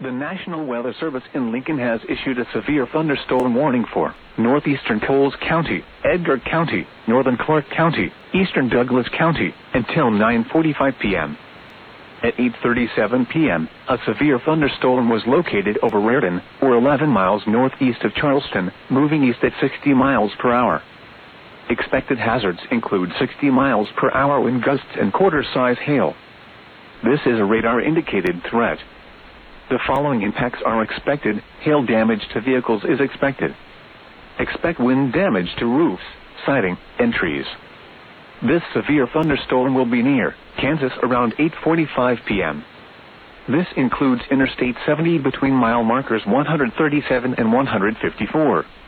The National Weather Service in Lincoln has issued a severe thunderstorm warning for northeastern Coles County, Edgar County, northern Clark County, eastern Douglas County, until 9:45 p.m. At 8:37 p.m., a severe thunderstorm was located over Raritan, or 11 miles northeast of Charleston, moving east at 60 miles per hour. Expected hazards include 60 miles per hour wind gusts and quarter-size hail. This is a radar-indicated threat. The following impacts are expected. Hail damage to vehicles is expected. Expect wind damage to roofs, siding, and trees. This severe thunderstorm will be near Kansas around 8:45 p.m. This includes Interstate 70 between mile markers 137 and 154.